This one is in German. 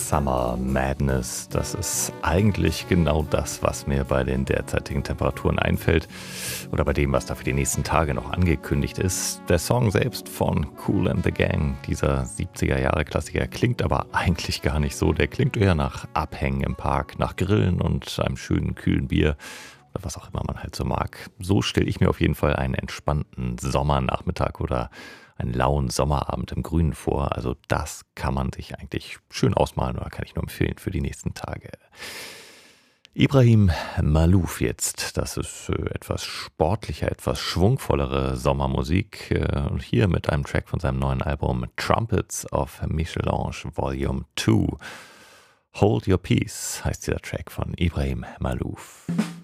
Summer Madness, das ist eigentlich genau das, was mir bei den derzeitigen Temperaturen einfällt oder bei dem, was da für die nächsten Tage noch angekündigt ist. Der Song selbst von Kool and the Gang, dieser 70er-Jahre-Klassiker, klingt aber eigentlich gar nicht so. Der klingt eher nach Abhängen im Park, nach Grillen und einem schönen, kühlen Bier oder was auch immer man halt so mag. So stelle ich mir auf jeden Fall einen entspannten Sommernachmittag oder einen lauen Sommerabend im Grünen vor. Also das kann man sich eigentlich schön ausmalen oder kann ich nur empfehlen für die nächsten Tage. Ibrahim Malouf jetzt. Das ist etwas sportlicher, etwas schwungvollere Sommermusik. Und hier mit einem Track von seinem neuen Album Trumpets of Michelange Volume 2. Hold Your Peace heißt dieser Track von Ibrahim Malouf.